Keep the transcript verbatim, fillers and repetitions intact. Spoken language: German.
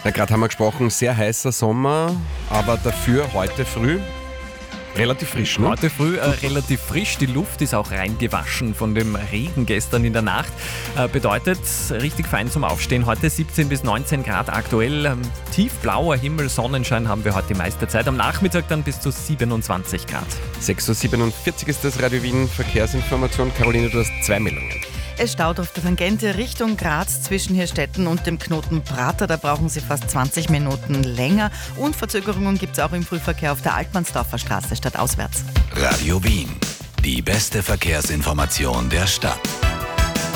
Na, gerade haben wir gesprochen, sehr heißer Sommer, aber dafür heute früh relativ frisch, ne? Heute früh äh, relativ frisch, die Luft ist auch reingewaschen von dem Regen gestern in der Nacht. Äh, bedeutet, richtig fein zum Aufstehen. Heute siebzehn bis neunzehn Grad aktuell. Ähm, tiefblauer Himmel, Sonnenschein haben wir heute die meiste Zeit. Am Nachmittag dann bis zu siebenundzwanzig Grad. sechs Uhr siebenundvierzig ist das Radio Wien Verkehrsinformation. Caroline, du hast zwei Meldungen. Es staut auf der Tangente Richtung Graz zwischen Hirstetten und dem Knoten Prater. Da brauchen Sie fast zwanzig Minuten länger. Und Verzögerungen gibt es auch im Frühverkehr auf der Altmannsdorfer Straße stadtauswärts. Radio Wien, die beste Verkehrsinformation der Stadt.